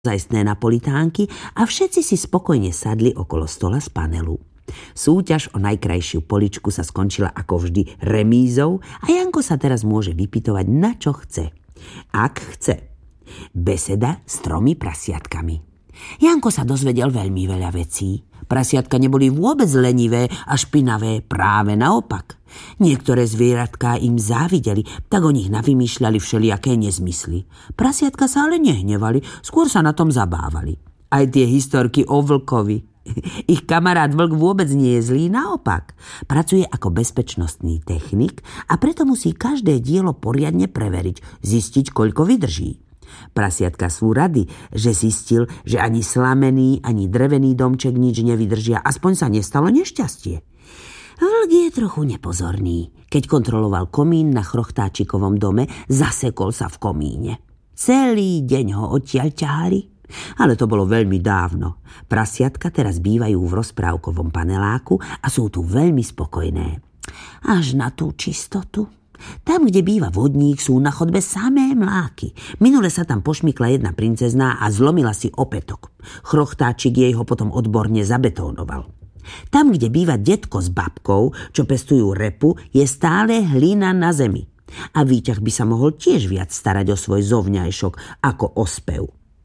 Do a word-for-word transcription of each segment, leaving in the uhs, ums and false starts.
naozajstné napolitánky a všetci si spokojne sadli okolo stola z panelu. Súťaž o najkrajšiu poličku sa skončila ako vždy remízou a Janko sa teraz môže vypytovať na čo chce. Ak chce. Beseda s tromi prasiatkami. Janko sa dozvedel veľmi veľa vecí. Prasiatka neboli vôbec lenivé a špinavé, práve naopak. Niektoré zvieratká im závideli, tak o nich navymýšľali všelijaké nezmysly. Prasiatka sa ale nehnevali, skôr sa na tom zabávali. Aj tie historky o vlkovi. Ich kamarát vlk vôbec nie je zlý, naopak. Pracuje ako bezpečnostný technik a preto musí každé dielo poriadne preveriť, zistiť, koľko vydrží. Prasiatka sú rady, že zistil, že ani slamený, ani drevený domček nič nevydržia, aspoň sa nestalo nešťastie. Vlk je trochu nepozorný. Keď kontroloval komín na Chrochtáčikovom dome, zasekol sa v komíne. Celý deň ho odtiaľ ťahali, ale to bolo veľmi dávno. Prasiatka teraz bývajú v rozprávkovom paneláku a sú tu veľmi spokojné. Až na tú čistotu. Tam, kde býva vodník, sú na chodbe samé mláky. Minule sa tam pošmykla jedna princezná a zlomila si opätok. Chrochtáčik jej ho potom odborne zabetónoval. Tam, kde býva detko s babkou, čo pestujú repu, je stále hlina na zemi. A výťah by sa mohol tiež viac starať o svoj zovňajšok ako o spev.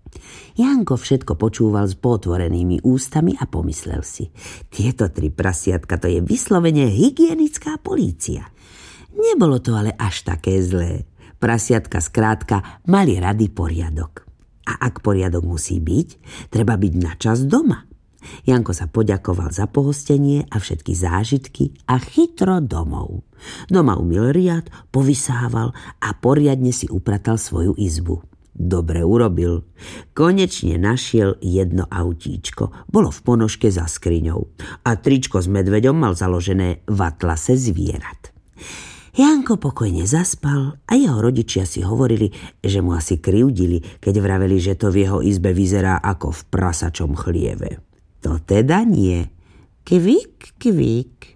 Janko všetko počúval s potvorenými ústami a pomyslel si. Tieto tri prasiatka, to je vyslovene hygienická polícia. Nebolo to ale až také zlé. Prasiatka skrátka mali rady poriadok. A ak poriadok musí byť, treba byť na čas doma. Janko sa poďakoval za pohostenie a všetky zážitky a chytro domov. Doma umyl riad, povysával a poriadne si upratal svoju izbu. Dobre urobil. Konečne našiel jedno autíčko. Bolo v ponožke za skriňou. A tričko s medveďom mal založené v atlase zvierat. Janko pokojne zaspal a jeho rodičia si hovorili, že mu asi krivdili, keď vraveli, že to v jeho izbe vyzerá ako v prasačom chlieve. To teda nie. Kvik, kvik.